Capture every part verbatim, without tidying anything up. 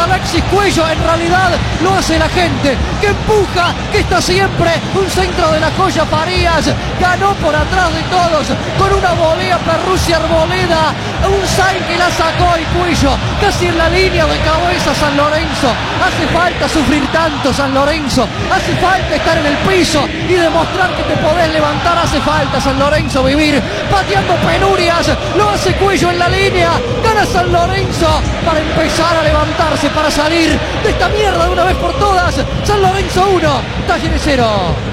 Alexis Cuello, en realidad lo hace la gente, que empuja, que está siempre, un centro de la joya Farías, ganó por atrás de todos, con una volea Perruzzi Arboleda, un Sainz que la sacó y Cuello, casi en la línea de cabeza San Lorenzo. Hace falta sufrir tanto San Lorenzo, hace falta estar en el piso y demostrar que te podés levantar, hace falta San Lorenzo vivir pateando penurias, lo hace Cuello en la línea, gana San Lorenzo para empezar a levantarse, para salir de esta mierda de una vez por todas. San Lorenzo uno, Talleres cero.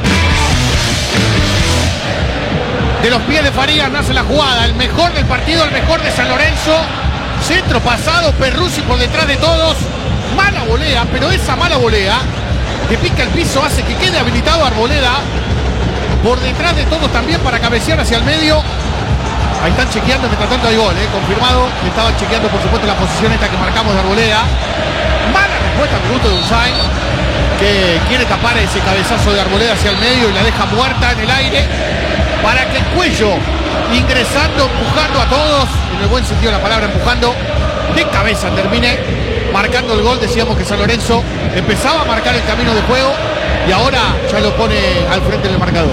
De los pies de Farías nace la jugada, el mejor del partido, el mejor de San Lorenzo. Centro pasado, Perruzzi por detrás de todos. Mala volea, pero esa mala volea que pica el piso hace que quede habilitado Arboleda por detrás de todos también para cabecear hacia el medio. Ahí están chequeando, mientras tanto hay gol, ¿eh? Confirmado. Estaban chequeando, por supuesto, la posición esta que marcamos de Arboleda. Mala respuesta al minuto de Unzain, que quiere tapar ese cabezazo de Arboleda hacia el medio y la deja muerta en el aire para que Cuello, ingresando, empujando a todos, en el buen sentido de la palabra, empujando de cabeza, termine marcando el gol. Decíamos que San Lorenzo empezaba a marcar el camino de juego y ahora ya lo pone al frente del marcador.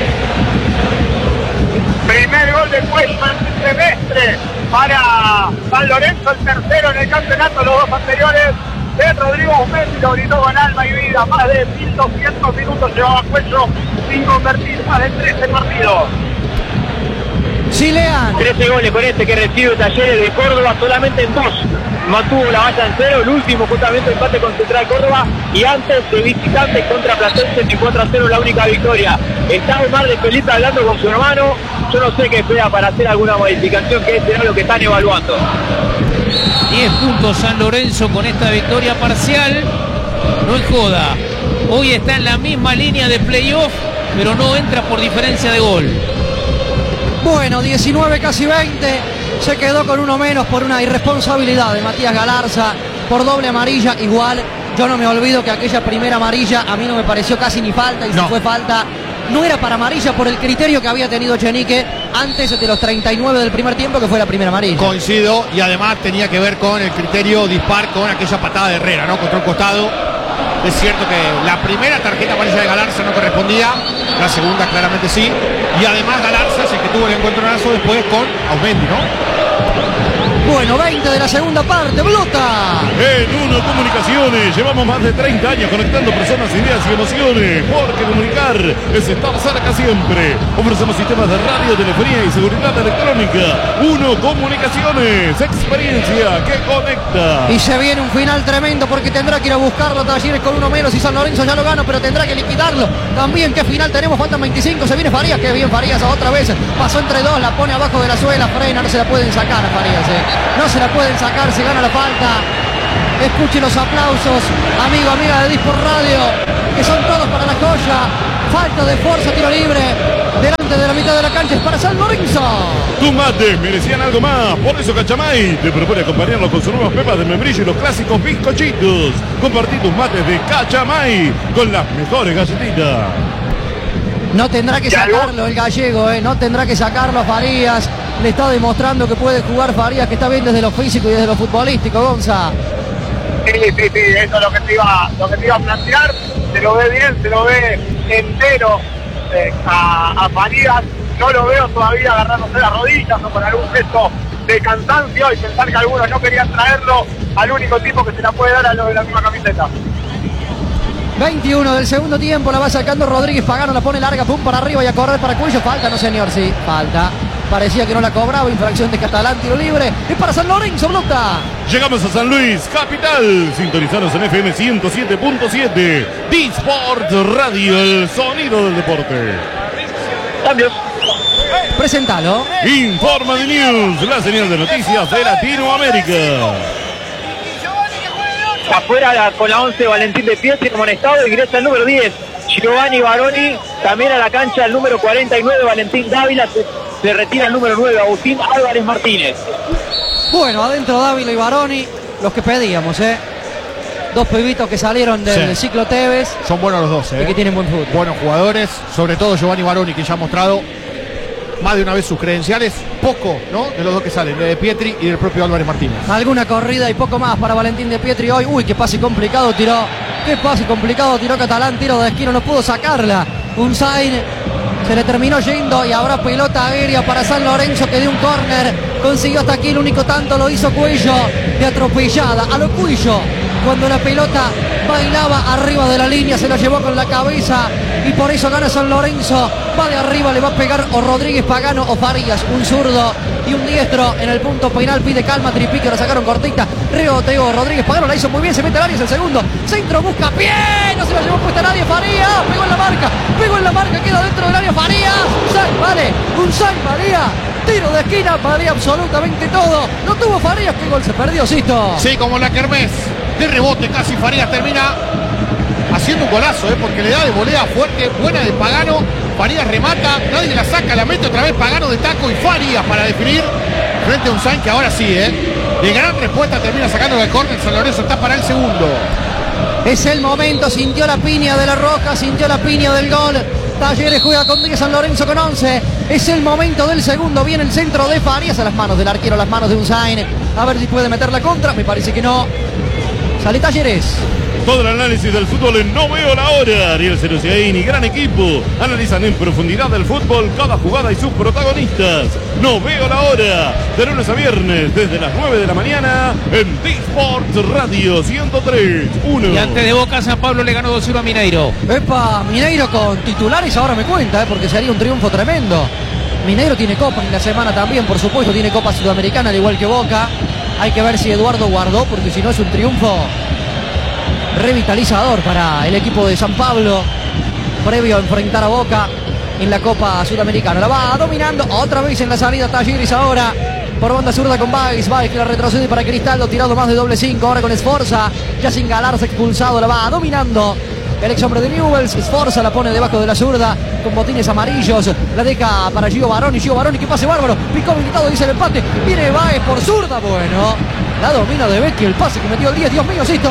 Primer gol de Cuello en el semestre para San Lorenzo, el tercero en el campeonato, los dos anteriores de Rodrigo Aumendi, lo gritó con alma y vida. Más de mil doscientos minutos llevaba Cuello sin convertir, más de trece partidos. Chilean. trece goles con este que recibe Talleres de Córdoba, solamente en dos mantuvo la valla en cero, el último justamente empate con Central Córdoba y antes de visitante contra Platense en cuatro a cero la única victoria. Está Omar de Felipe hablando con su hermano, yo no sé qué espera para hacer alguna modificación, que será lo que están evaluando. diez puntos San Lorenzo con esta victoria parcial, no es joda, hoy está en la misma línea de playoff, pero no entra por diferencia de gol. Bueno, diecinueve, casi veinte, se quedó con uno menos por una irresponsabilidad de Matías Galarza, por doble amarilla. Igual, yo no me olvido que aquella primera amarilla a mí no me pareció casi ni falta, y no. Si fue falta, no era para amarilla por el criterio que había tenido Chenique antes de los treinta y nueve del primer tiempo, que fue la primera amarilla. Coincido, y además tenía que ver con el criterio dispar con aquella patada de Herrera, ¿no? Contra el costado. Es cierto que la primera tarjeta amarilla de Galarza no correspondía, la segunda claramente sí, y además Galarza es el que tuvo el encontronazo después con Aumendi, ¿no? Bueno, veinte de la segunda parte, Blota. En Uno Comunicaciones llevamos más de treinta años conectando personas, ideas y emociones, porque comunicar es estar cerca siempre. Ofrecemos sistemas de radio, telefonía y seguridad electrónica. Uno Comunicaciones, experiencia que conecta. Y se viene un final tremendo porque tendrá que ir a buscarlo Talleres con uno menos y San Lorenzo ya lo gana, pero tendrá que liquidarlo. También, ¿qué final tenemos? Faltan veinticinco, se viene Farías, qué bien Farías otra vez. Pasó entre dos, la pone abajo de la suela, frena, no se la pueden sacar a Farías, eh. No se la pueden sacar, se gana la falta. Escuche los aplausos, amigo, amiga de Dispor Radio, que son todos para la joya. Falta de fuerza, tiro libre. Delante de la mitad de la cancha es para San Lorenzo. Tus mates merecían algo más, por eso Cachamay te propone acompañarlo con sus nuevas pepas de membrillo y los clásicos bizcochitos. Compartí tus mates de Cachamay con las mejores galletitas. No tendrá que sacarlo el gallego, eh. No tendrá que sacarlo Farías. Le está demostrando que puede jugar Farías, que está bien desde lo físico y desde lo futbolístico, Gonza. Sí, sí, sí, eso es lo que te iba, lo que te iba a plantear. Se lo ve bien, se lo ve entero eh, a, a Farías. No lo veo todavía agarrándose las rodillas o con algún gesto de cansancio y pensar que algunos no querían traerlo al único tipo que se la puede dar a los de la misma camiseta. veintiuno del segundo tiempo, la va sacando Rodríguez Pagano, la pone larga, pum, para arriba y a correr para Cuello. Falta, no señor, sí, falta. Parecía que no la cobraba, infracción de Catalán, tiro libre. Es para San Lorenzo, Blota. Llegamos a San Luis, capital. Sintonizanos en F M ciento siete punto siete. Disport Radio, el sonido del deporte. Cambios. Presentalo. Informa de News, la señal de noticias de Latinoamérica. Afuera con la once Valentín de Pietri amonestado, ingresa el número diez Giovanni Baroni, también a la cancha el número cuarenta y nueve Valentín Dávila, se, se retira el número nueve Agustín Álvarez Martínez. Bueno, adentro Dávila y Baroni, los que pedíamos, ¿eh? Dos pibitos que salieron del sí. ciclo Tevez. Son buenos los dos, ¿eh? Y que tienen buen fútbol. Buenos jugadores, sobre todo Giovanni Baroni, que ya ha mostrado más de una vez sus credenciales. Poco, ¿no? De los dos que salen, de Pietri y del propio Álvarez Martínez. Alguna corrida y poco más para Valentín de Pietri hoy. Uy, qué pase complicado tiró. Qué pase complicado tiró Catalán. Tiro de esquina, no pudo sacarla. Un Sain se le terminó yendo y habrá pelota aérea para San Lorenzo, que de un córner consiguió hasta aquí el único tanto. Lo hizo Cuello de atropellada. A lo Cuello, cuando la pelota bailaba arriba de la línea, se la llevó con la cabeza y por eso gana San Lorenzo. Va de arriba, le va a pegar o Rodríguez Pagano o Farías, un zurdo y un diestro en el punto penal. Pide calma Tripique, la sacaron cortita. Reboteo, Rodríguez Pagano la hizo muy bien, se mete al área, es el segundo. Centro, busca pie, no se la llevó puesta nadie. Farías, pegó en la marca, pegó en la marca, queda dentro del área Farías. Un sac, vale, un sac, valía. Tiro de esquina, valía absolutamente todo. No tuvo Farías, qué gol se perdió, Sisto. Sí, como la kermés. De rebote casi Farías termina haciendo un golazo, ¿eh? Porque le da de volea fuerte, buena de Pagano. Farías remata, nadie la saca, la mete otra vez Pagano de taco y Farías para definir frente a un Sainz que ahora sí, ¿eh? De gran respuesta termina sacando el córner. San Lorenzo está para el segundo. Es el momento, sintió la piña de la Roja, sintió la piña del gol. Talleres juega con diez, San Lorenzo con once. Es el momento del segundo. Viene el centro de Farías a las manos del arquero, a las manos de un Sainz. A ver si puede meter la contra. Me parece que no. Sale Talleres. Todo el análisis del fútbol en No Veo la Hora. Ariel Ceruciaini, gran equipo. Analizan en profundidad el fútbol, cada jugada y sus protagonistas. No Veo la Hora. De lunes a viernes, desde las nueve de la mañana, en T-Sports Radio ciento tres punto uno. Y antes de Boca, San Pablo le ganó dos cero a Mineiro. Epa, Mineiro con titulares, ahora me cuenta, ¿eh? Porque sería un triunfo tremendo. Mineiro tiene Copa en la semana también, por supuesto, tiene Copa Sudamericana, al igual que Boca. Hay que ver si Eduardo guardó, porque si no es un triunfo revitalizador para el equipo de San Pablo, previo a enfrentar a Boca en la Copa Sudamericana. La va dominando otra vez en la salida Talleres ahora por banda zurda con Baez. Baez que la retrocede para Cristaldo, tirado más de doble cinco, ahora con Sforza, ya sin Galarza expulsado. La va dominando el ex hombre de Newell's. Sforza la pone debajo de la zurda con botines amarillos, la deja para Gio Baroni. Gio Baroni, que pase bárbaro, picó habilitado, dice el empate. Viene Baez por zurda, bueno, la domina de Vecchio, el pase que metió el diez. Dios mío, Sisto.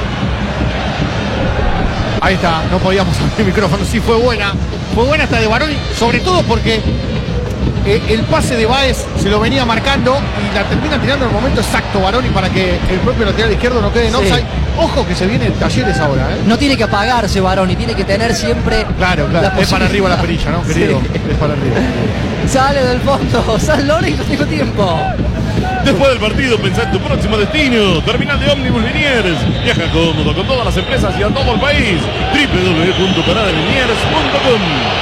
Ahí está, no podíamos abrir el micrófono. Sí, fue buena. Fue buena esta de Baroni, sobre todo porque eh, el pase de Baez se lo venía marcando y la termina tirando en el momento exacto Baroni para que el propio lateral izquierdo no quede en offside. Sí. Ojo que se viene Talleres ahora, ¿eh? No tiene que apagarse Baroni, tiene que tener siempre. Claro, claro. Es para arriba la perilla, ¿no, querido? Sí. Es para arriba. Sale del fondo, San Lorenzo, tiene tiempo. Después del partido, pensá en tu próximo destino. Terminal de ómnibus Liniers. Viaja cómodo con todas las empresas y a todo el país. doble u doble u doble u punto parada liniers punto com.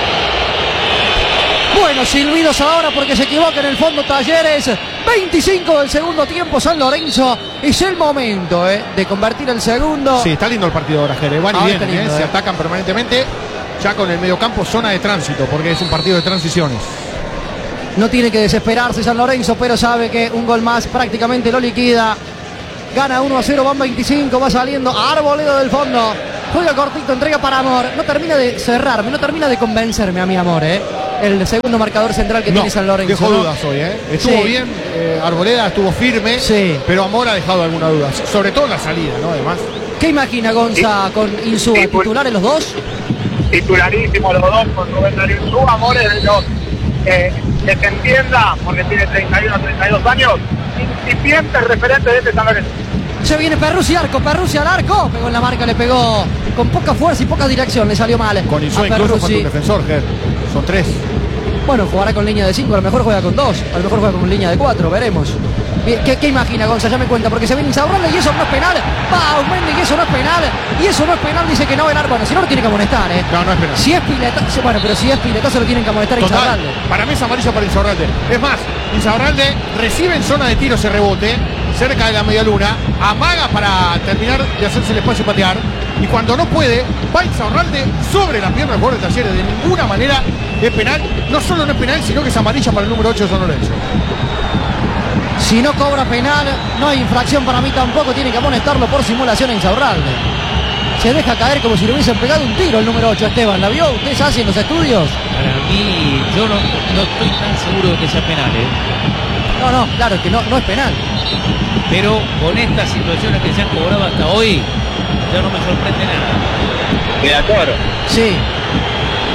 Bueno, silbidos ahora porque se equivoca en el fondo Talleres. veinticinco del segundo tiempo, San Lorenzo. Es el momento eh, de convertir el segundo. Sí, está lindo el partido ahora, Jerez. Van y vienen, lindo, eh. Se atacan permanentemente. Ya con el mediocampo, zona de tránsito, porque es un partido de transiciones. No tiene que desesperarse San Lorenzo, pero sabe que un gol más prácticamente lo liquida. Gana uno a cero, van veinticinco, va saliendo Arboleda del fondo. Juega cortito, entrega para Amor. No termina de cerrarme, no termina de convencerme a mi Amor, ¿eh? El segundo marcador central que no, tiene San Lorenzo. Dejó ¿no? dudas hoy, ¿eh? Estuvo sí. bien, eh, Arboleda estuvo firme, sí. Pero Amor ha dejado alguna duda, sobre todo en la salida, ¿no? Además. ¿Qué imagina Gonza con Insúa? Sí, ¿titulares los dos? Titularísimos los dos con Rubén Darío Insúa. Amor es de los eh, que se entienda, porque tiene treinta y uno, treinta y dos años, incipientes referentes de este San Lorenzo. Se viene Perruzzi arco, Perruzzi al arco, pegó en la marca, le pegó con poca fuerza y poca dirección, le salió mal. Con Insúa incluso fue un defensor, Ger. Son tres. Bueno, jugará con línea de cinco, a lo mejor juega con dos, a lo mejor juega con línea de cuatro, veremos. ¿Qué, qué imagina Gonza? Ya me cuenta, porque se viene Insaurralde y eso no es penal. Va Aumendi y eso no es penal. Y eso no es penal, dice que no Velar. Bueno, si no lo tiene que amonestar, ¿eh? No, no es penal. Si es piletazo, bueno, pero si es piletazo lo tienen que amonestar a Insaurralde. Para mí es amarillo para Insaurralde. Es más, Insaurralde recibe en zona de tiro ese rebote, cerca de la media luna, amaga para terminar de hacerse el espacio y patear. Y cuando no puede, va Insaurralde sobre la pierna del jugador de Talleres. De ninguna manera es penal. No solo no es penal, sino que es amarilla para el número ocho de San Lorenzo. Si no cobra penal, no hay infracción para mí tampoco. Tiene que amonestarlo por simulación a Insaurralde. Se deja caer como si le hubiesen pegado un tiro el número ocho, Esteban. ¿La vio? ¿Ustedes hacen los estudios? Para mí, yo no, no estoy tan seguro de que sea penal, ¿eh? No, no, claro, es que no, no es penal. Pero con estas situaciones que se han cobrado hasta hoy, ya no me sorprende nada. ¿Queda claro? Sí.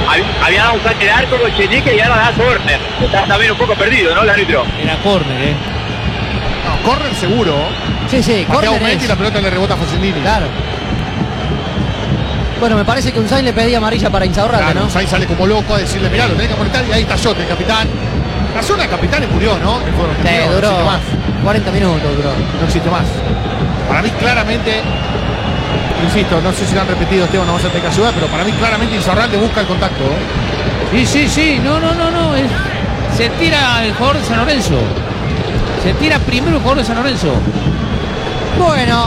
había dado un saque de arco con Chenique y ahora da córner. Está también un poco perdido, ¿no, el árbitro? Era córner, ¿eh? No, córner seguro. Sí, sí, Mateo córner Metti es. y la pelota le rebota a Fosendini. Claro. Bueno, me parece que Unzain le pedía amarilla para Insaurralde, Claro, ¿no? Unzain sale como loco a decirle, mirá, lo tenés que conectar, y ahí está Yote, el capitán. La zona de capitán murió, ¿no? El juego Sí, murió, no duró existe más. cuarenta minutos, duró. No existe más. Para mí claramente, insisto, no sé si lo han repetido, Esteban, no vamos a tener que ayudar, pero para mí claramente Insaurralde busca el contacto, ¿eh? Sí, sí, sí. No, no, no, no. Es- se tira el jugador de San Lorenzo. Se tira primero el jugador de San Lorenzo. Bueno,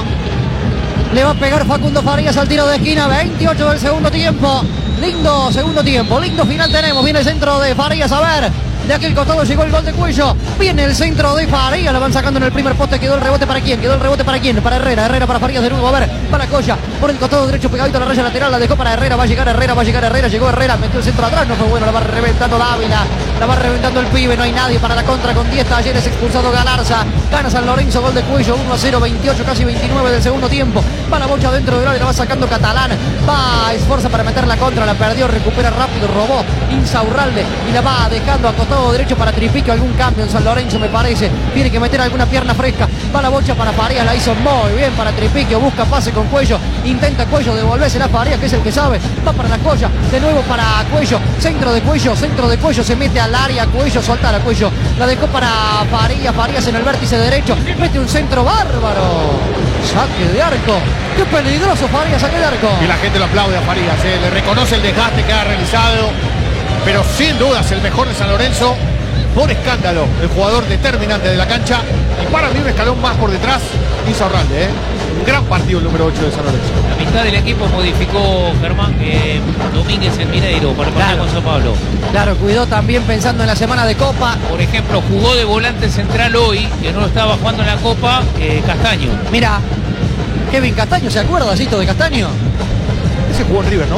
le va a pegar Facundo Farías al tiro de esquina, veintiocho del segundo tiempo. Lindo segundo tiempo, lindo final tenemos. Viene el centro de Farías, a ver. De aquel costado llegó el gol de Cuello. Viene el centro de Farías, lo van sacando en el primer poste. Quedó el rebote para quién, quedó el rebote para quién, para Herrera, Herrera para Farías de nuevo, a ver, para Coya, por el costado derecho pegadito a la raya lateral, la dejó para Herrera, va a llegar Herrera, va a llegar Herrera, llegó Herrera, metió el centro atrás, no fue bueno, la va reventando Dávila, la va reventando el pibe, no hay nadie para la contra con diez talleres, expulsado Galarza, gana San Lorenzo, gol de Cuello, uno a cero, veintiocho, casi veintinueve del segundo tiempo, va la bocha dentro del área, la va sacando Catalán, va, esfuerza para meter la contra, la perdió, recupera rápido, robó Insaurralde y la va dejando a costado derecho para Tripiquio, algún cambio en San Lorenzo me parece, tiene que meter alguna pierna fresca, va la bocha para Farías, la hizo muy bien para Tripiquio, busca pase con Cuello, intenta Cuello devolvérsela a Farías, que es el que sabe, va para la Coya, de nuevo para Cuello, centro de Cuello, centro de Cuello, se mete al área, Cuello, suelta a Cuello, la dejó para Farías, Farías en el vértice derecho, mete un centro bárbaro, saque de arco, qué peligroso Farías, saque de arco. Y la gente lo aplaude a Farías, ¿eh? Le reconoce el desgaste que ha realizado, pero sin dudas el mejor de San Lorenzo, por escándalo, el jugador determinante de la cancha, y para mí un escalón más por detrás, Insaurralde, ¿eh? Un gran partido el número ocho de San Lorenzo. La mitad del equipo modificó Germán eh, Domínguez en Mineiro para el partido Claro. con Sao Paulo. Claro, cuidó también pensando en la semana de Copa. Por ejemplo, jugó de volante central hoy, que no estaba jugando en la Copa, eh, Castaño. Mira, Kevin Castaño, ¿se acuerda, Cito, de Castaño? Ese jugó en River, ¿no?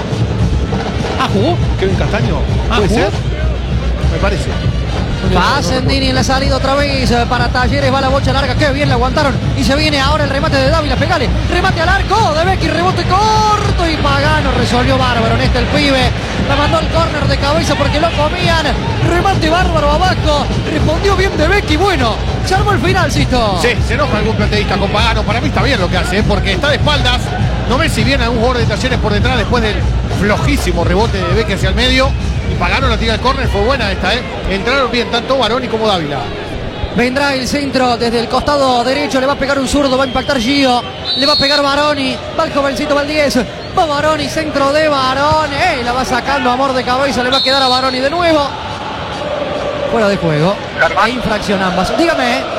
Ah, jugó. Kevin Castaño, Ah, ¿puede ¿jugó? ser? Me parece. Facendini en la salida otra vez eh, para Talleres, va la bocha larga, qué bien la aguantaron y se viene ahora el remate de Dávila, pegale, remate al arco de Becky, rebote corto y Pagano resolvió bárbaro en este el pibe, la mandó al córner de cabeza porque lo comían, remate bárbaro abajo, respondió bien de Becky, bueno, se armó el final, Sisto. Sí, se enoja algún planteísta con Pagano, para mí está bien lo que hace, ¿eh? Porque está de espaldas, no ve si viene algún jugador de Talleres por detrás después del flojísimo rebote de Becky hacia el medio. Y Pagano la tira al córner, fue buena esta, ¿eh? Entraron bien tanto Baroni como Dávila. Vendrá el centro desde el costado derecho, le va a pegar un zurdo, va a impactar Gio, le va a pegar Baroni, va el jovencito Valdés, va Baroni, centro de Baroni, ¡eh! La va sacando amor de cabeza, le va a quedar a Baroni de nuevo. Fuera de juego, e infracción ambas. Dígame, ¿eh?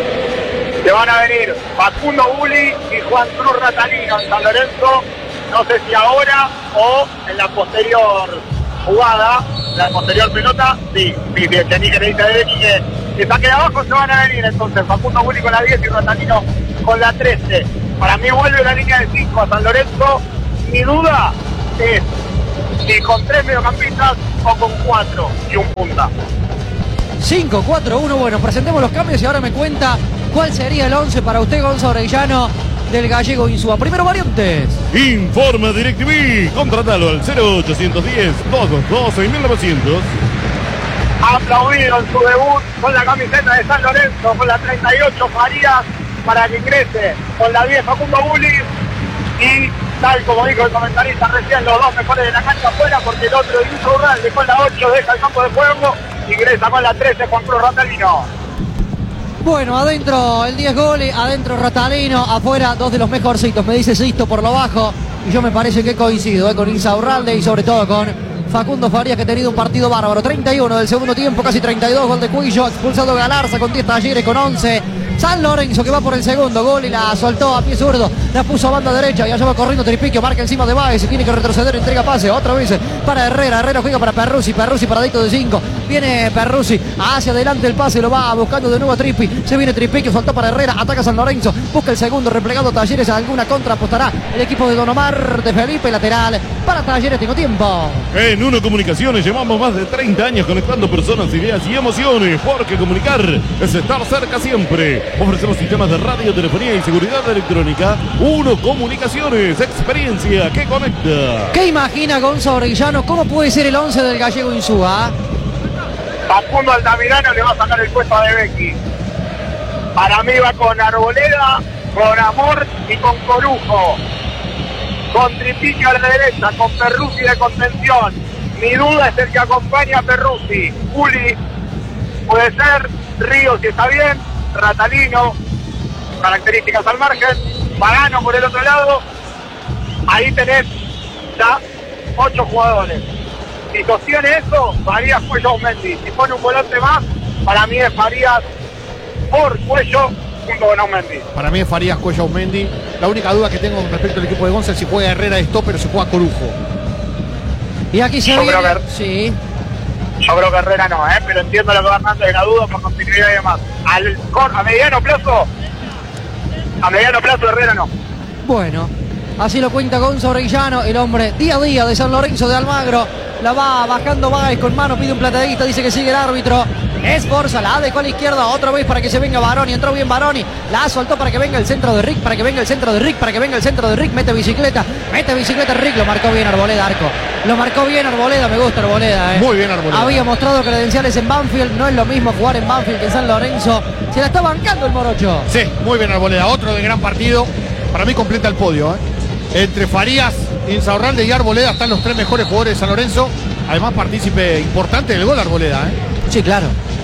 Se van a venir Facundo Bulli y Juan Cruz Ratalino en San Lorenzo, no sé si ahora o en la posterior jugada, la posterior pelota, sí, sí, sí, Chenique que le dice a Becky que, que saque de abajo, se van a venir entonces Facundo Bulli con la diez y Ratalino con la trece. Para mí vuelve la línea de cinco a San Lorenzo, mi duda es si con tres mediocampistas o con cuatro y un punta. cinco, cuatro, uno, bueno, presentemos los cambios y ahora me cuenta cuál sería el once para usted, Gonzalo Orellano, del Gallego Insúa. Primero variantes. Informa DirecTV. Contratalo al cero ochocientos diez, doscientos doce, mil novecientos. Aplaudido en su debut con la camiseta de San Lorenzo, con la treinta y ocho Farías, para que ingrese con la diez Facundo Bulli y tal como dijo el comentarista recién, los dos mejores de la cancha afuera, porque el otro Insaurralde con la ocho deja el campo de juego, ingresa con la trece Juan Cruz Ratalino. Bueno, adentro el diez goles, adentro Ratalino, afuera dos de los mejorcitos, me dice Sisto por lo bajo, y yo me parece que coincido eh, con Insaurralde y sobre todo con Facundo Farías, que ha tenido un partido bárbaro. treinta y uno del segundo tiempo, casi treinta y dos, gol de Cuillo, expulsado Galarza con diez Talleres, con once. San Lorenzo que va por el segundo gol y la soltó a pie zurdo, la puso a banda derecha y allá va corriendo Tripiquio, marca encima de Báez y tiene que retroceder, entrega pase otra vez para Herrera, Herrera juega para Perruzzi, Perruzzi paradito de cinco, Viene Perruzzi hacia adelante el pase, lo va buscando de nuevo a Trippi. Se viene Trippi que soltó para Herrera, ataca San Lorenzo, busca el segundo, replegado Talleres, alguna contra apostará el equipo de Don Omar de Felipe, lateral para Talleres. Tengo tiempo. En Uno Comunicaciones llevamos más de treinta años conectando personas, ideas y emociones, porque comunicar es estar cerca siempre. Ofrecemos sistemas de radio, telefonía y seguridad electrónica. Uno Comunicaciones, experiencia que conecta. ¿Qué imagina Gonzalo Orellano? ¿Cómo puede ser el once del gallego Insúa? Facundo Altamirano le va a sacar el puesto a De Becchi. Para mí va con Arboleda, con Amor y con Corujo. Con Tripicchi a la derecha, con Perruzzi de contención. Mi duda es el que acompaña a Perruzzi. Juli puede ser, Ríos si está bien, Ratalino, características al margen, Pagano por el otro lado. Ahí tenés ya ocho jugadores. Si sostiene eso, Farías, Cuello, Aumendi. Si pone un volante más, para mí es Farías por Cuello junto con Aumendi. Para mí es Farías, Cuello, Aumendi. La única duda que tengo con respecto al equipo de González, si juega Herrera de stopper o si juega Corujo. Y aquí se Yo viene... creo que- Sí. Yo creo que Herrera no, ¿eh? Pero entiendo lo que va Hernández de la duda por continuidad y demás. Al, cor- a mediano plazo, a mediano plazo Herrera no. Bueno, así lo cuenta Gonzalo Orellano, el hombre día a día de San Lorenzo de Almagro. La va bajando Báez con mano, pide un plateadista, dice que sigue el árbitro. Esforza, la dejó a la izquierda otra vez para que se venga Baroni. Entró bien Baroni, la soltó para que venga el centro de Rick, para que venga el centro de Rick, para que venga el centro de Rick. Mete bicicleta, mete bicicleta Rick, lo marcó bien Arboleda, Arco. Lo marcó bien Arboleda, me gusta Arboleda. Eh. Muy bien Arboleda. Había mostrado credenciales en Banfield, no es lo mismo jugar en Banfield que en San Lorenzo. Se la está bancando el Morocho. Sí, muy bien Arboleda. Otro de gran partido. Para mí completa el podio. ¿eh? Entre Farías, Insaurralde y Arboleda están los tres mejores jugadores de San Lorenzo. Además, partícipe importante del gol Arboleda. ¿eh? Sí, claro.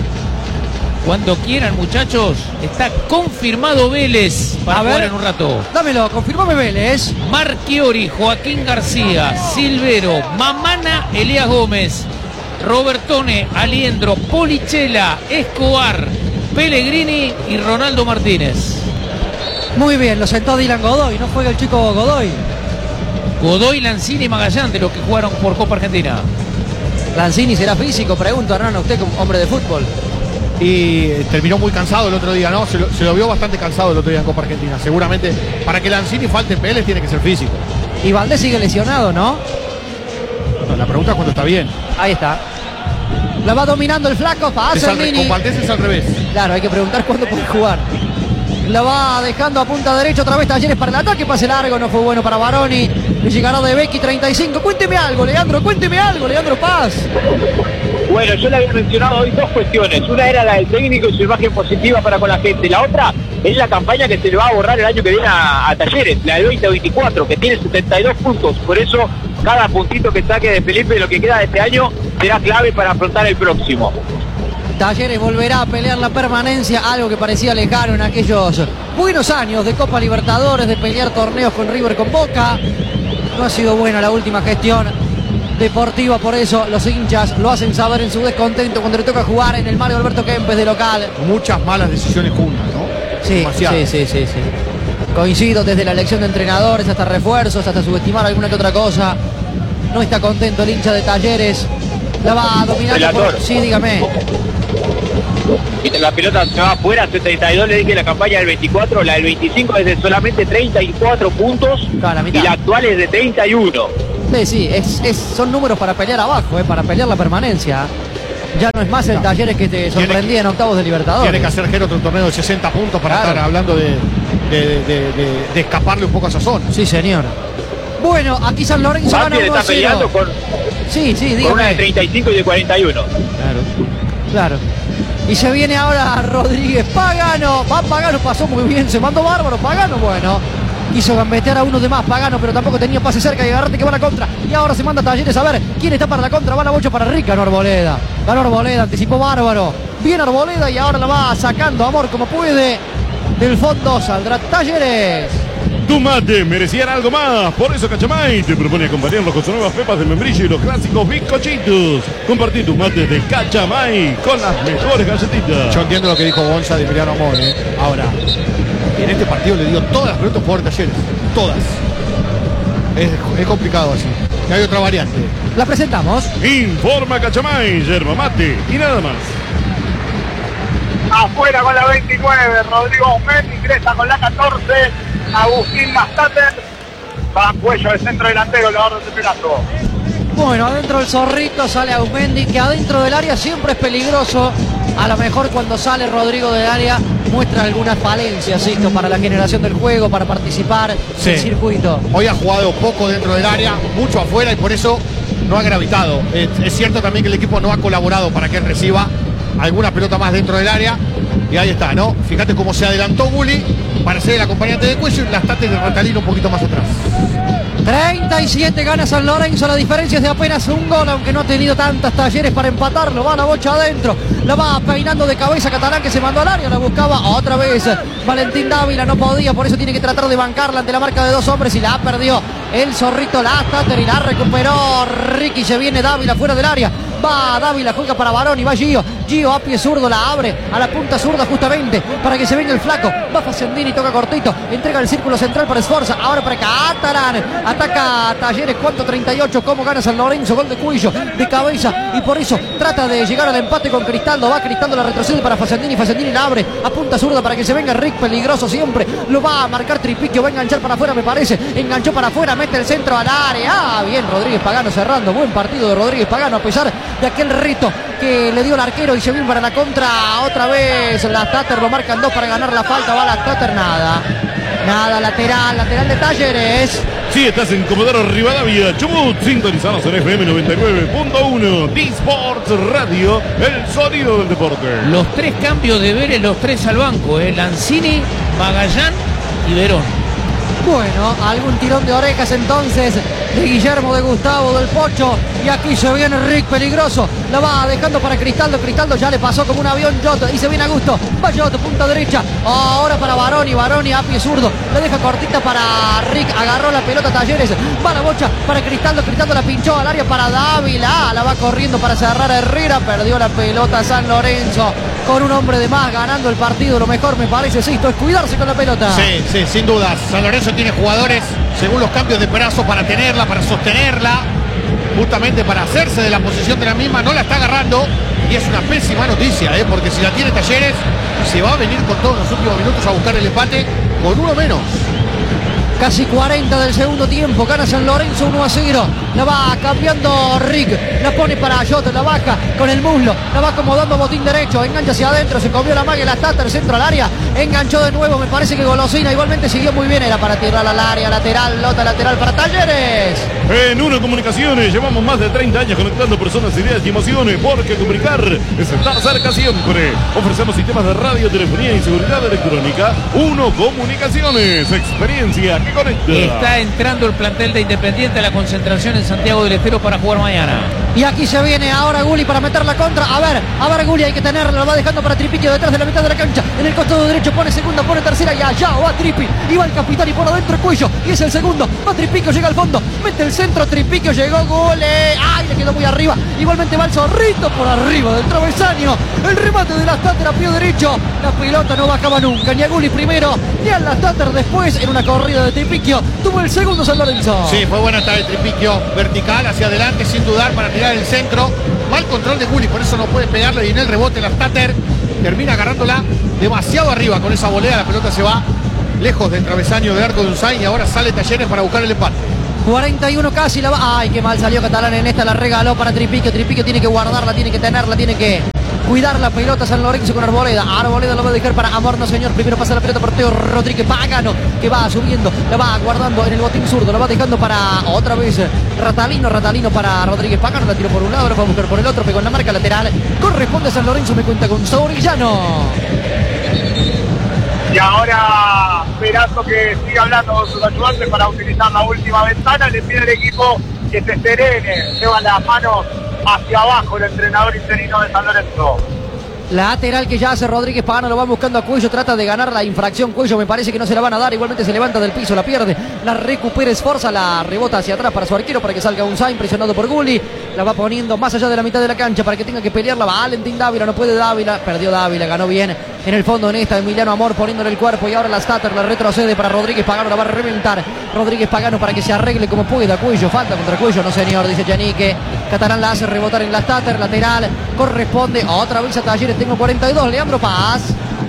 Cuando quieran, muchachos, está confirmado Vélez para A ver. jugar en un rato. Dámelo, confirmame Vélez. Marchiori, Joaquín García, Silvero, Mamana, Elías Gómez, Robertone, Aliendro, Polichela, Escobar, Pellegrini y Ronaldo Martínez. Muy bien, lo sentó Dylan Godoy, no juega el chico Godoy. Godoy, Lanzini y Magallán, de los que jugaron por Copa Argentina. Lanzini será físico, pregunto, Hernán, a usted como hombre de fútbol. Y terminó muy cansado el otro día, ¿no? Se lo, se lo vio bastante cansado el otro día en Copa Argentina. Seguramente para que Lanzini falte en Vélez tiene que ser físico. Y Valdés sigue lesionado, ¿no? No, la pregunta es cuándo está bien. Ahí está. La va dominando el flaco, Es pasa al el re- Mini. con Valdés es al revés. Claro, hay que preguntar cuándo puede jugar. La va dejando a punta derecha otra vez Talleres para el ataque, pase largo, no fue bueno para Baroni. Le llegará De Becchi treinta y cinco. Cuénteme algo, Leandro, cuénteme algo, Leandro Paz. Bueno, yo le había mencionado hoy dos cuestiones. Una era la del técnico y su imagen positiva para con la gente. La otra es la campaña que se le va a borrar el año que viene a, a Talleres, la del veinte veinticuatro, que tiene setenta y dos puntos. Por eso, cada puntito que saque de Felipe, lo que queda de este año, será clave para afrontar el próximo. Talleres volverá a pelear la permanencia, algo que parecía lejano en aquellos buenos años de Copa Libertadores, de pelear torneos con River, con Boca. No ha sido buena la última gestión deportiva, por eso los hinchas lo hacen saber en su descontento cuando le toca jugar en el Mario Alberto Kempes de local. Muchas malas decisiones juntas, ¿no? Sí, Demasiado. sí, sí, sí, sí. Coincido desde la elección de entrenadores hasta refuerzos, hasta subestimar alguna que otra cosa. No está contento el hincha de Talleres. La va a dominar. Relator. Sí, dígame. Viste, la pelota se va afuera, setenta y dos le dije la campaña del veinticuatro, la del veinticinco es de solamente treinta y cuatro puntos Claro, la mitad. y la actual es de treinta y uno. Sí, sí, es, es- son números para pelear abajo, eh, para pelear la permanencia. Ya no es más el Talleres que te sorprendía en octavos de Libertadores. Tiene que hacer Jero otro torneo de sesenta puntos para Claro. estar hablando de, de- de- de- de escaparle un poco a esa zona. Sí, señor. Bueno, aquí San Lorenzo gana Banfield uno a está peleando cero. con, Sí, sí, con una de dígame. treinta y cinco y de cuarenta y uno. Claro, claro. Y se viene ahora Rodríguez Pagano. Va Pagano, pasó muy bien, se mandó bárbaro. Pagano, bueno. Quiso gambetear a uno de más Pagano, pero tampoco tenía pase cerca y agarrate que va a la contra. Y ahora se manda Talleres a ver quién está para la contra. Va la bocha para Rick, ganó Arboleda. Ganó Arboleda, anticipó bárbaro. Bien Arboleda y ahora la va sacando Amor como puede. Del fondo saldrá Talleres. Tu mate merecían algo más, por eso Cachamay te propone acompañarlos con sus nuevas pepas de membrillo y los clásicos bizcochitos. Compartí tus mates de Cachamay con las mejores galletitas. Yo entiendo lo que dijo Gonza de Emiliano Amor, ¿eh? Ahora, en este partido le dio todas las pelotas por Talleres. Todas. Es, es complicado así. Y hay otra variante. La presentamos. Informa Cachamay, yerba mate y nada más. Afuera con la veintinueve, Rodrigo Aumendi, ingresa con la catorce, Agustín Lastater, va a cuello del centro delantero, la orden de Pelazo. Bueno, adentro el Zorrito, sale Aumendi, que adentro del área siempre es peligroso. A lo mejor cuando sale Rodrigo del área muestra algunas falencias, ¿sí? Para la generación del juego, para participar sí. en circuito. Hoy ha jugado poco dentro del área, mucho afuera y por eso no ha gravitado. Es, es cierto también que el equipo no ha colaborado para que él reciba alguna pelota más dentro del área. Y ahí está, ¿no? Fíjate cómo se adelantó Gulli para ser el acompañante de Cuello y Lastater de Ratalino un poquito más atrás. treinta y siete gana San Lorenzo, la diferencia es de apenas un gol, aunque no ha tenido tantas Talleres para empatarlo. Va la bocha adentro, la va peinando de cabeza Catalán, que se mandó al área, la buscaba otra vez Valentín Dávila, no podía, por eso tiene que tratar de bancarla ante la marca de dos hombres y la perdió el Zorrito Lastater y la recuperó Ricky. Se viene Dávila fuera del área, va Dávila, juega para Baroni, va Gio, Gio a pie zurdo, la abre a la punta zurda justamente para que se venga el flaco, va Facendini, toca cortito, entrega el círculo central para Sforza, ahora para Catalán, ataca a Talleres, cuánto, treinta y ocho, cómo gana San Lorenzo, gol de Cuillo, de cabeza, y por eso trata de llegar al empate con Cristaldo, va Cristaldo, la retrocede para Facendini, Facendini la abre a punta zurda para que se venga Rick, peligroso siempre, lo va a marcar Tripiquio, va a enganchar para afuera me parece, enganchó para afuera, mete el centro al área, ah, bien Rodríguez Pagano cerrando, buen partido de Rodríguez Pagano a pesar de aquel rito que le dio el arquero y se viene para la contra otra vez. Lastater lo marcan dos para ganar la falta, va Lastater, nada, nada, lateral, lateral de Talleres. Sí, estás en Comodoro Rivadavia, Chubut, sintonizados en F M noventa y nueve punto uno, D-Sports Radio, el sonido del deporte. Los tres cambios de Vélez, los tres al banco, eh. Lanzini, Magallán y Verón. Bueno, algún tirón de orejas entonces de Guillermo, de Gustavo, del Pocho. Y aquí se viene Rick, peligroso. La va dejando para Cristaldo. Cristaldo ya le pasó como un avión Jot. Y se viene a gusto. Va Jot, punta derecha. Ahora para Baroni. Baroni a pie zurdo. La deja cortita para Rick. Agarró la pelota Talleres. Va la bocha para Cristaldo. Cristaldo la pinchó al área para Dávila. La va corriendo para cerrar a Herrera. Perdió la pelota San Lorenzo. Con un hombre de más ganando el partido. Lo mejor me parece, Sisto, es cuidarse con la pelota. Sí, sí, sin dudas. San Lorenzo tiene jugadores según los cambios de brazo para tenerla, para sostenerla, justamente para hacerse de la posición de la misma. No la está agarrando y es una pésima noticia, ¿eh? Porque si la tiene Talleres se va a venir con todos los últimos minutos a buscar el empate con uno menos. Casi cuarenta del segundo tiempo, gana San Lorenzo uno a cero, la va cambiando Rick, la pone para Jota, la baja con el muslo, la va acomodando botín derecho, engancha hacia adentro, se comió la magia, la Lastater, centro al área, enganchó de nuevo, me parece que Golosina, igualmente siguió muy bien, era para tirar al área, lateral, lota lateral para Talleres. En Uno Comunicaciones llevamos más de treinta años conectando personas, ideas y emociones, porque comunicar es estar cerca siempre. Ofrecemos sistemas de radio, telefonía y seguridad electrónica. Uno Comunicaciones, experiencia que conecta. Está entrando el plantel de Independiente a la concentración en Santiago del Estero para jugar mañana. Y aquí se viene ahora Gulli para meter la contra. A ver, a ver Gulli, hay que tenerla, lo va dejando para Tripiquio detrás de la mitad de la cancha. En el costado derecho pone segunda, pone tercera y allá va Tripi. Y va el capitán y por adentro el Cuello. Y es el segundo. Va Tripiquio, llega al fondo. Mete el centro, Tripiquio, llegó Gulli. ¡Ay! Le quedó muy arriba. Igualmente va el Zorrito por arriba del travesaño. El remate de Lastater a pie derecho. La pelota no bajaba nunca. Ni a Gulli primero, ni a Lastater después. En una corrida de Tripiquio tuvo el segundo San Lorenzo. Sí, fue buena esta de Tripiquio. Vertical hacia adelante sin dudar para tirar el centro. Mal control de Gulli, por eso no puede pegarle. Y en el rebote Lastater termina agarrándola demasiado arriba con esa volea. La pelota se va lejos del travesaño de arco de Unzain y ahora sale Talleres para buscar el empate. cuarenta y uno casi la va. Ay, qué mal salió Catalán en esta, la regaló para Tripiquio. Tripiquio tiene que guardarla, tiene que tenerla, tiene que cuidar la pelota San Lorenzo con Arboleda. Arboleda lo va a dejar para Amor, no señor. Primero pasa la pelota por Teo Rodríguez Pagano, que va subiendo, la va guardando en el botín zurdo, la va dejando para otra vez Ratalino. Ratalino para Rodríguez Pagano, la tiró por un lado, la va a buscar por el otro, pegó en la marca lateral. Corresponde a San Lorenzo, me cuenta con Saurillano. Y ahora, esperando que siga hablando con sus ayudantes para utilizar la última ventana, le pide al equipo que se serene, lleva las manos hacia abajo el entrenador interino de San Lorenzo. Lateral que ya hace Rodríguez Pagano, lo va buscando a Cuello, trata de ganar la infracción. Cuello me parece que no se la van a dar, igualmente se levanta del piso, la pierde, la recupera Sforza, la rebota hacia atrás para su arquero para que salga Unzain, presionado por Gulli, la va poniendo más allá de la mitad de la cancha para que tenga que pelearla. Valentín Dávila, no puede Dávila, perdió Dávila, ganó bien en el fondo en esta, Emiliano Amor poniéndole el cuerpo y ahora la Stater la retrocede para Rodríguez Pagano, la va a reventar Rodríguez Pagano para que se arregle como pueda. Cuello, falta contra Cuello, no señor, dice Yanique. Catalán la hace rebotar en la Stater, lateral, corresponde otra vez a Talleres, tengo cuarenta y dos, Leandro Paz.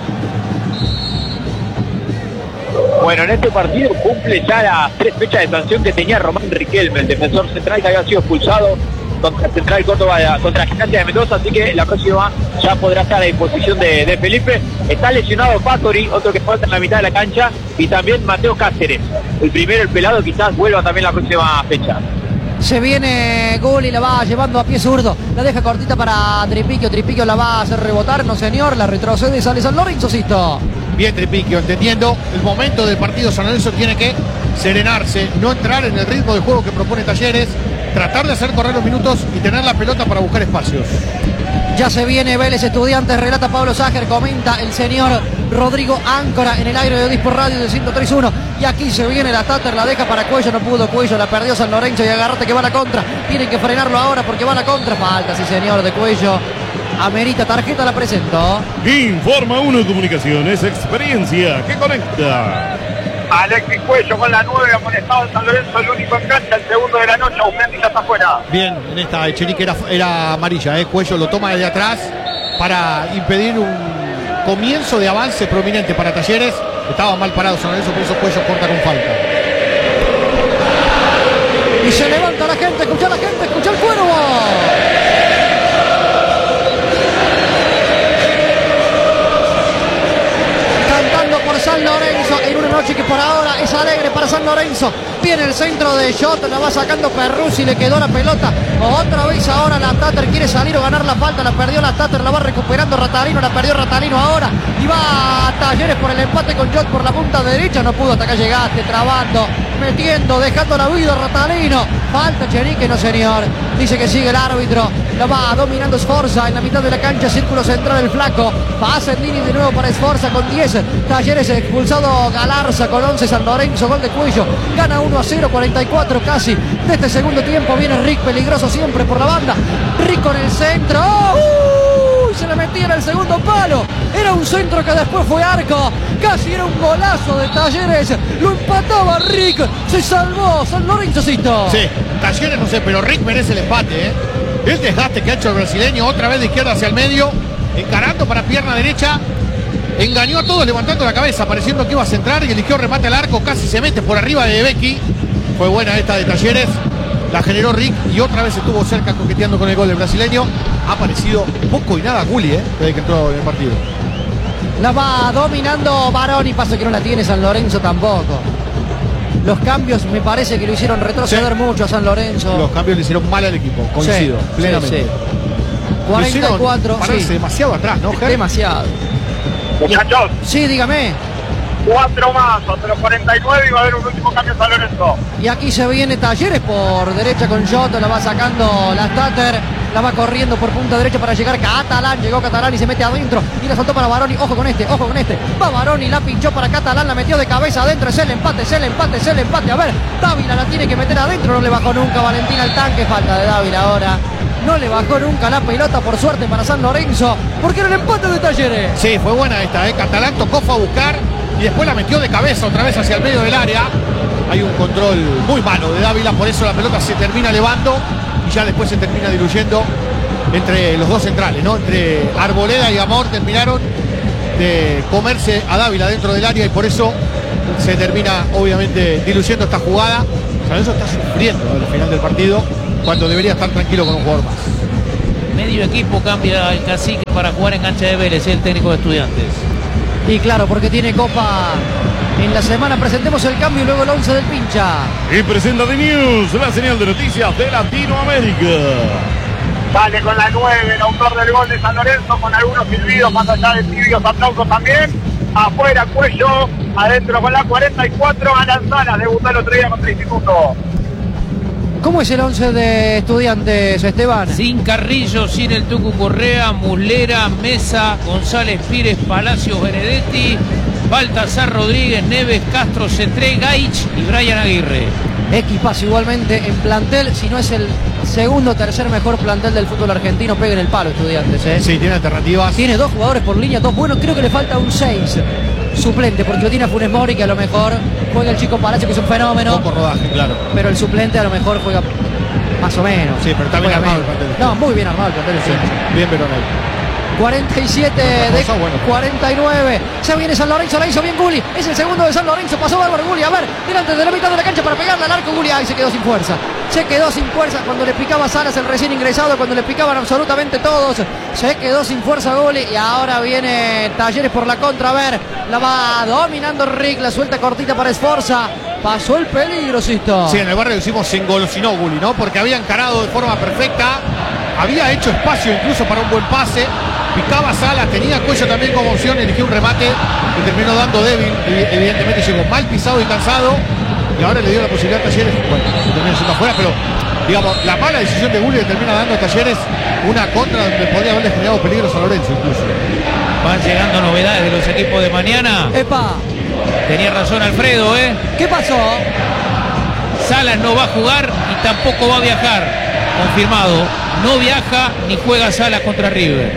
Bueno, en este partido cumple ya las tres fechas de sanción que tenía Román Riquelme, el defensor central que había sido expulsado contra Central Córdoba, contra Gimnasia de Mendoza, así que la próxima ya podrá estar a disposición de, de Felipe. Está lesionado Fattori, otro que falta en la mitad de la cancha, y también Mateo Cáceres, el primero, el pelado, quizás vuelva también la próxima fecha. Se viene Gulli, la va llevando a pie zurdo, la deja cortita para Tripiquio, Tripiquio la va a hacer rebotar, no señor, la retrocede y sale San Lorenzo, Sisto. Bien Tripiquio, entendiendo el momento del partido, San Lorenzo tiene que serenarse, no entrar en el ritmo de juego que propone Talleres, tratar de hacer correr los minutos y tener la pelota para buscar espacios. Ya se viene Vélez Estudiantes, relata Pablo Ságer, comenta el señor Rodrigo Áncora en el aire de Odispo Radio de ciento tres punto uno. Y aquí se viene la Stater, la deja para Cuello, no pudo Cuello, la perdió San Lorenzo y agarrate que va a la contra. Tienen que frenarlo ahora porque va a la contra. Falta, sí señor, de Cuello. Amerita tarjeta, la presento. Informa Uno Comunicaciones, experiencia que conecta. Alexis Cuello con la nueve, amonestado en San Lorenzo, el único en cancha, el segundo de la noche, Aumendi ya está afuera. Bien, en esta Echenique era, era amarilla, ¿eh? Cuello lo toma desde atrás para impedir un comienzo de avance prominente para Talleres. Estaba mal parado San Lorenzo, por eso Cuello corta con falta. Y se levanta la gente, escucha a la gente, escucha el cuervo. Cantando por San Lorenzo en una noche que por ahora es alegre para San Lorenzo. Viene el centro de Shot, la va sacando Perruzzi, le quedó la pelota. Otra vez ahora la Tater quiere salir o ganar la falta, la perdió la Tater, la va recuperando Ratalino, la perdió Ratalino ahora. Y va a Talleres por el empate con Shot por la punta derecha, no pudo, hasta acá llegaste, trabando, metiendo, dejando la vida Ratalino. Falta Chenique, no señor, dice que sigue el árbitro, la va dominando Sforza en la mitad de la cancha, círculo central el flaco. Pasa Endini de nuevo para Sforza con diez, Talleres expulsado Galarza con once, San Lorenzo, gol de Cuello, gana uno a cero, cuarenta y cuatro casi de este segundo tiempo. Viene Rick, peligroso siempre por la banda, Rick con el centro, ¡oh! Se le metía en el segundo palo, era un centro que después fue arco, casi era un golazo de Talleres, lo empataba Rick, se salvó San Lorencocito. Sí, Talleres no sé, pero Rick merece el empate, ¿eh? El desgaste que ha hecho el brasileño, otra vez de izquierda hacia el medio, encarando para pierna derecha, engañó a todos levantando la cabeza, pareciendo que iba a centrar y eligió remate al arco, casi se mete por arriba de Becky. Fue buena esta de Talleres, la generó Rick y otra vez estuvo cerca coqueteando con el gol del brasileño. Ha aparecido poco y nada Gulli, ¿eh? Desde que entró en el partido. La va dominando Baroni, pasa que no la tiene San Lorenzo tampoco. Los cambios me parece que lo hicieron retroceder sí. mucho a San Lorenzo. Los cambios le hicieron mal al equipo, coincido, sí, plenamente. Sí, sí. cuarenta y cuatro, pararse sí. demasiado atrás, ¿no, Ger? Demasiado. Muchachos. Sí, dígame. Cuatro más, hasta los cuarenta y nueve y va a haber un último cambio en San Lorenzo. Y aquí se viene Talleres por derecha con Giotto, la va sacando la Stater, la va corriendo por punta derecha para llegar Catalán, llegó Catalán y se mete adentro y la soltó para Baroni, ojo con este, ojo con este, va Baroni, la pinchó para Catalán, la metió de cabeza adentro, es el empate, es el empate, es el empate, a ver, Dávila la tiene que meter adentro, no le bajó nunca Valentín al tanque, falta de Dávila ahora. No le bajó nunca la pelota, por suerte para San Lorenzo, porque era el empate de Talleres. Sí, fue buena esta, ¿eh? Catalán tocó, fue a buscar y después la metió de cabeza otra vez hacia el medio del área. Hay un control muy malo de Dávila, por eso la pelota se termina elevando y ya después se termina diluyendo entre los dos centrales, ¿no? Entre Arboleda y Amor terminaron de comerse a Dávila dentro del área y por eso se termina obviamente diluyendo esta jugada. San Lorenzo está sufriendo al final del partido cuando debería estar tranquilo con un jugador más. Medio equipo cambia el cacique para jugar en cancha de Vélez, el técnico de Estudiantes. Y claro, porque tiene Copa en la semana. Presentemos el cambio y luego el once del pincha. Y presenta The News, la señal de noticias de Latinoamérica. Sale con la nueve, el autor del gol de San Lorenzo, con algunos silbidos, más allá de tibios aplausos también. Afuera Cuello, adentro con la cuarenta y cuatro, Alan Salas, debutó el otro día contra el Instituto. ¿Cómo es el once de Estudiantes, Esteban? Sin Carrillo, sin el Tucu Correa, Muslera, Mesa, González Pires, Palacios, Benedetti, Baltasar Rodríguez, Neves, Castro, Cetré, Gaich y Brian Aguirre. Equipazo igualmente en plantel, si no es el segundo o tercer mejor plantel del fútbol argentino, peguen el palo Estudiantes, ¿eh? Sí, tiene alternativas. Tiene dos jugadores por línea, dos buenos, creo que le falta un seis suplente, porque lo tiene a Funes Mori, que a lo mejor juega el chico Palacio, que es un fenómeno. Poco rodaje, claro. Pero el suplente a lo mejor juega más o menos. Sí, pero está bien armado el plantel. No, muy bien armado el plantel. Sí, bien Veronel. cuarenta y siete de bueno. cuarenta y nueve. Se viene San Lorenzo, la hizo bien Gulli. Es el segundo de San Lorenzo. Pasó bárbaro Gulli. A ver, delante de la mitad de la cancha para pegarle al arco. Gulli, ay, se quedó sin fuerza. Se quedó sin fuerza cuando le picaba Salas, el recién ingresado, cuando le picaban absolutamente todos. Se quedó sin fuerza Gulli. Y ahora viene Talleres por la contra. A ver, la va dominando Rick. La suelta cortita para Sforza. Pasó el peligro, Sisto. Sí, en el barrio decimos se engolosinó Gulli, ¿no? Porque había encarado de forma perfecta. Había hecho espacio incluso para un buen pase. Picaba Salas, tenía Cuello también como opción, eligió un remate que terminó dando débil, evidentemente llegó mal pisado y cansado, y ahora le dio la posibilidad a Talleres, bueno, se termina siendo afuera, pero digamos, la mala decisión de Gulli le termina dando a Talleres una contra donde podría haberle generado peligros a Lorenzo incluso. Van llegando novedades de los equipos de mañana. Epa. Tenía razón Alfredo, ¿eh? ¿Qué pasó? Salas no va a jugar y tampoco va a viajar. Confirmado, no viaja ni juega Salas contra River.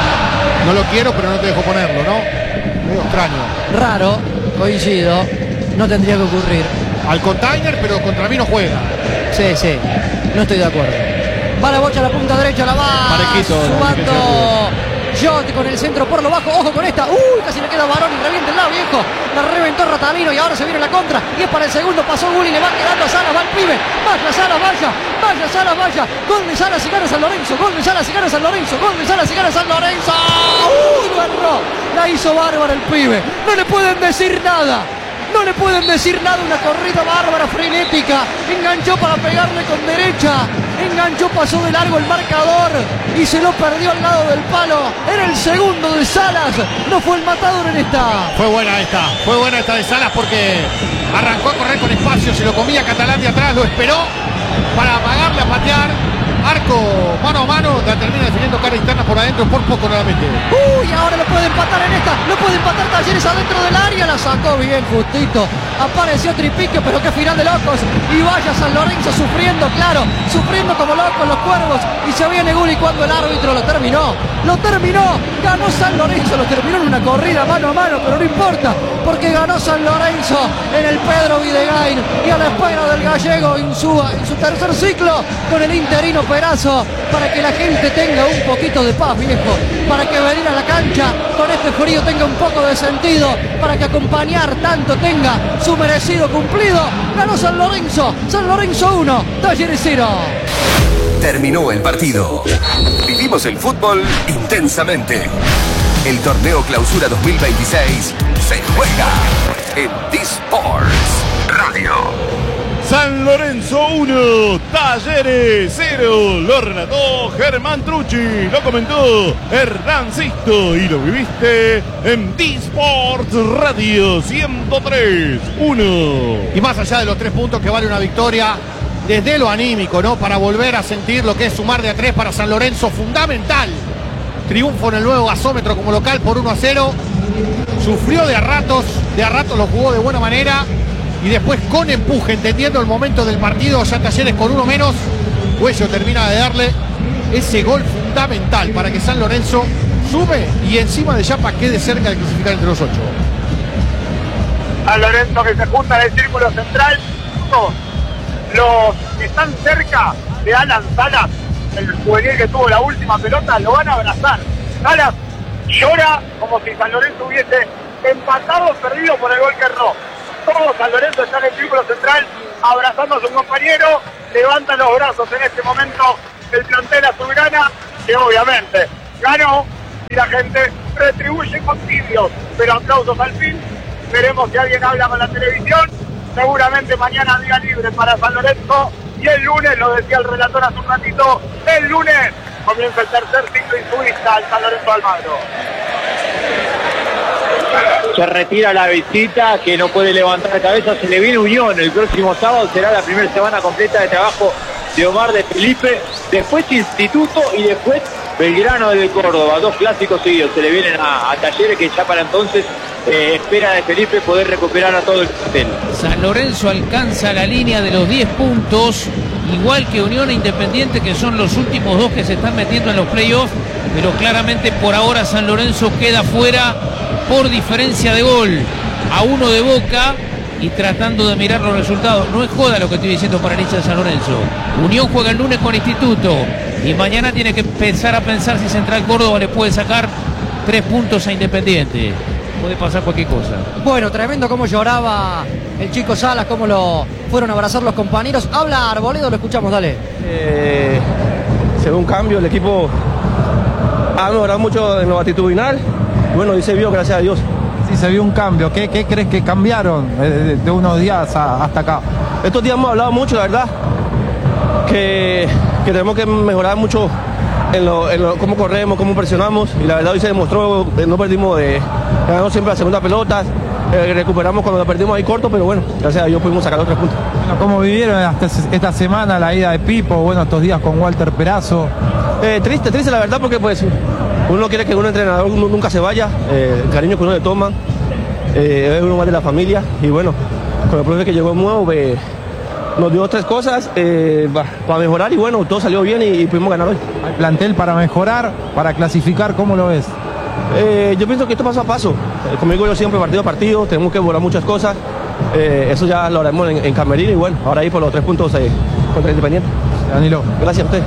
No lo quiero, pero no te dejo ponerlo, ¿no? Medio extraño. Raro, coincido. No tendría que ocurrir. Al container, pero contra mí no juega. Sí, sí. No estoy de acuerdo. Va la bocha a la punta derecha, la va Parejito, sumando Jotti con el centro por lo bajo. Ojo con esta. Uy, casi le queda varón y revienta el lado viejo. La reventó Ratalino y ahora se viene la contra. Y es para el segundo. Pasó Gulli, le va quedando a Salas, va el pibe. Vaya Salas, vaya. Vaya Salas, vaya. Gol de Salas y gana San Lorenzo. Gol de Salas y gana San Lorenzo. Gol de Salas y gana San Lorenzo. Uy, lo erró. La hizo bárbara el pibe. No le pueden decir nada. No le pueden decir nada, una corrida bárbara, frenética. Enganchó para pegarle con derecha. Enganchó, pasó de largo el marcador y se lo perdió al lado del palo. Era el segundo de Salas. No fue el matador en esta. Fue buena esta. Fue buena esta de Salas porque arrancó a correr con espacio. Se lo comía Catalán de atrás. Lo esperó para amagarle a patear. Arco mano a mano, la termina definiendo cara interna por adentro, por poco nuevamente. Uy, ahora lo puede empatar en esta, lo puede empatar Talleres adentro del área, la sacó bien justito. Apareció Tripique, pero qué final de locos. Y vaya San Lorenzo sufriendo, claro, sufriendo como locos los cuervos. Y se viene Gulli cuando el árbitro lo terminó. Lo terminó, ganó San Lorenzo, lo terminó en una corrida mano a mano, pero no importa, porque ganó San Lorenzo en el Pedro Videgain. Y a la espera del gallego en su, en su tercer ciclo con el interino Perazo, para que la gente tenga un poquito de paz, viejo, para que venir a la cancha con este frío tenga un poco de sentido, para que acompañar tanto tenga su merecido cumplido. Ganó San Lorenzo, San Lorenzo uno, Talleres cero. Terminó el partido. Vivimos el fútbol intensamente. El torneo Clausura dos mil veintiséis se juega en D-Sports Radio. San Lorenzo uno, Talleres cero. Lo relató Germán Trucci, lo comentó Hernán Sisto y lo viviste en D-Sports Radio ciento tres uno. Y más allá de los tres puntos que vale una victoria, desde lo anímico, ¿no? Para volver a sentir lo que es sumar de a tres para San Lorenzo, fundamental. Triunfo en el nuevo gasómetro como local por uno a cero. Sufrió de a ratos, de a ratos lo jugó de buena manera. Y después con empuje, entendiendo el momento del partido, ya Talleres con uno menos, Cuello termina de darle ese gol fundamental para que San Lorenzo sube y encima de Yapa quede cerca de clasificar entre los ocho. San Lorenzo que se junta en el círculo central. Los que están cerca de Alan Salas, el juvenil que tuvo la última pelota, lo van a abrazar. Salas llora como si San Lorenzo hubiese empatado o perdido por el gol que erró. Todo San Lorenzo está en el círculo central abrazando a su compañero, levanta los brazos en este momento el plantel azulgrana, que obviamente ganó y la gente retribuye con tibios, pero aplausos al fin. Veremos si alguien habla con la televisión. Seguramente mañana día libre para San Lorenzo y el lunes, lo decía el relator hace un ratito, el lunes comienza el tercer ciclo insuista al San Lorenzo Almagro. Se retira la visita, que no puede levantar la cabeza, se le viene Unión. El próximo sábado será la primera semana completa de trabajo de Omar de Felipe, después Instituto y después Belgrano de Córdoba. Dos clásicos seguidos se le vienen a, a Talleres, que ya para entonces eh, espera de Felipe poder recuperar a todo el plantel. San Lorenzo alcanza la línea de los diez puntos, igual que Unión e Independiente, que son los últimos dos que se están metiendo en los playoffs, pero claramente por ahora San Lorenzo queda fuera por diferencia de gol a uno de Boca. Y tratando de mirar los resultados, no es joda lo que estoy diciendo para el hincha de San Lorenzo. Unión juega el lunes con Instituto y mañana tiene que empezar a pensar si Central Córdoba le puede sacar tres puntos a Independiente. Puede pasar cualquier cosa. Bueno, tremendo cómo lloraba el chico Salas, cómo lo fueron a abrazar los compañeros. Habla Arboledo, lo escuchamos, dale. Eh, se ve un cambio, el equipo ha mejorado mucho en lo actitudinal. Bueno, y se vio, gracias a Dios. Sí, se vio un cambio. ¿Qué, qué crees que cambiaron de, de unos días a, hasta acá? Estos días hemos hablado mucho, la verdad, que, que tenemos que mejorar mucho en, lo, en lo, cómo corremos, cómo presionamos, y la verdad hoy se demostró, no perdimos de, ganamos siempre la segunda pelota, eh, recuperamos cuando la perdimos ahí corto, pero bueno, gracias a Dios pudimos sacar los tres puntos. Bueno, ¿cómo vivieron hasta esta semana la ida de Pipo, bueno, estos días con Walter Perazo? Eh, triste, triste la verdad, porque pues uno quiere que un entrenador nunca se vaya, eh, el cariño que uno le toma, eh, es uno más de la familia, y bueno, con el profe que llegó nuevo, eh, nos dio tres cosas eh, para mejorar, y bueno, todo salió bien y, y pudimos ganar hoy. ¿Hay plantel para mejorar, para clasificar? ¿Cómo lo ves? Eh, yo pienso que esto paso a paso, eh, como digo yo siempre, partido a partido, tenemos que mejorar muchas cosas, eh, eso ya lo haremos en, en Camerino, y bueno, ahora ahí por los tres puntos eh, contra el Independiente. Danilo. Gracias a usted.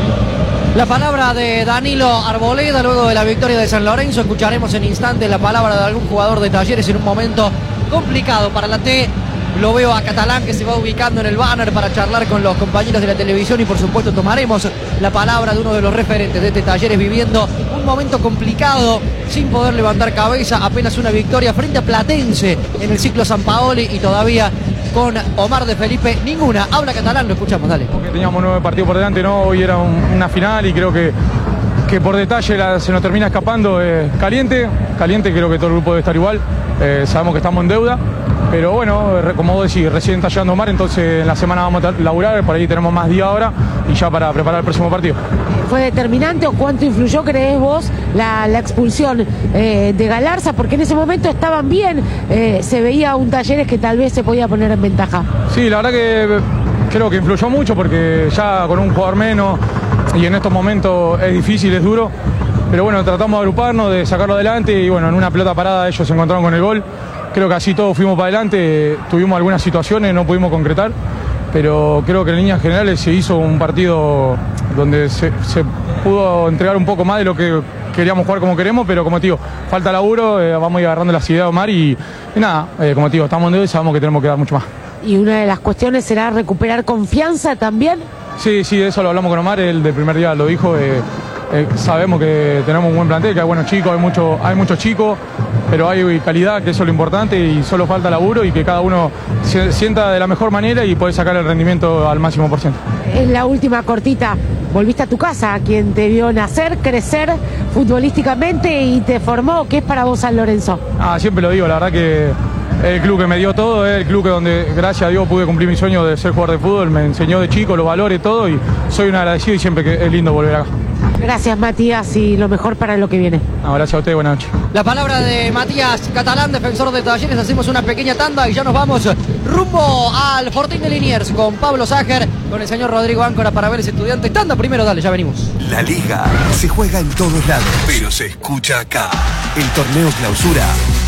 La palabra de Danilo Arboleda luego de la victoria de San Lorenzo. Escucharemos en instantes la palabra de algún jugador de Talleres en un momento complicado para la T. Lo veo a Catalán, que se va ubicando en el banner para charlar con los compañeros de la televisión, y por supuesto tomaremos la palabra de uno de los referentes de este Talleres, viviendo un momento complicado sin poder levantar cabeza. Apenas una victoria frente a Platense en el ciclo San Paoli, y todavía con Omar de Felipe ninguna. Habla Catalán, lo escuchamos, dale. Porque teníamos nueve partidos por delante, ¿no? Hoy era un, una final, y creo que, que por detalle la, se nos termina escapando. Eh, caliente, caliente, creo que todo el grupo debe estar igual. Eh, sabemos que estamos en deuda, pero bueno, como vos decís, recién está llegando Omar, entonces en la semana vamos a laburar, por ahí tenemos más día ahora, y ya para preparar el próximo partido. ¿Fue determinante o cuánto influyó, crees vos, la, la expulsión eh, de Galarza? Porque en ese momento estaban bien, eh, se veía un Talleres que tal vez se podía poner en ventaja. Sí, la verdad que creo que influyó mucho, porque ya con un jugador menos, y en estos momentos es difícil, es duro, pero bueno, tratamos de agruparnos, de sacarlo adelante, y bueno, en una pelota parada ellos se encontraron con el gol. Creo que así todos fuimos para adelante, tuvimos algunas situaciones, no pudimos concretar, pero creo que en líneas generales se hizo un partido donde se, se pudo entregar un poco más de lo que queríamos jugar como queremos, pero como te digo, falta laburo, eh, vamos a ir agarrando las ideas de Omar, y, y nada, eh, como te digo, estamos en deuda y sabemos que tenemos que dar mucho más. ¿Y una de las cuestiones será recuperar confianza también? Sí, sí, eso lo hablamos con Omar, él del primer día lo dijo. Eh, Eh, sabemos que tenemos un buen plantel, que hay buenos chicos, hay mucho, hay muchos chicos, pero hay calidad, que eso es lo importante, y solo falta laburo, y que cada uno se sienta de la mejor manera y puede sacar el rendimiento al máximo por ciento. Es la última cortita. Volviste a tu casa, a quien te vio nacer, crecer futbolísticamente y te formó. ¿Qué es para vos San Lorenzo? Ah, siempre lo digo, la verdad que es el club que me dio todo, es el club que donde, gracias a Dios, pude cumplir mi sueño de ser jugador de fútbol, me enseñó de chico los valores, todo, y soy un agradecido, y siempre que es lindo volver acá. Gracias, Matías, y lo mejor para lo que viene. No, gracias a usted, buenas noches. La palabra de Matías Catalán, defensor de Talleres. Hacemos una pequeña tanda y ya nos vamos rumbo al Fortín de Liniers con Pablo Ságer, con el señor Rodrigo Áncora para ver ese estudiante. Tanda primero, dale, ya venimos. La Liga se juega en todos lados, pero se escucha acá. El torneo clausura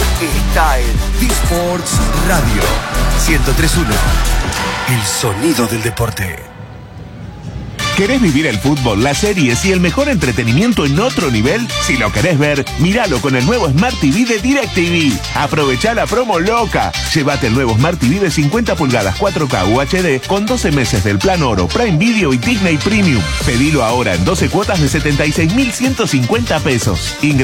está en T-Sports Radio ciento tres punto uno. El sonido del deporte. ¿Querés vivir el fútbol, las series y el mejor entretenimiento en otro nivel? Si lo querés ver, míralo con el nuevo Smart T V de DirecTV. Aprovechá la promo loca. Llévate el nuevo Smart T V de cincuenta pulgadas cuatro K U H D con doce meses del plan Oro, Prime Video y Disney Premium. Pedilo ahora en doce cuotas de setenta y seis mil ciento cincuenta pesos. Ingresá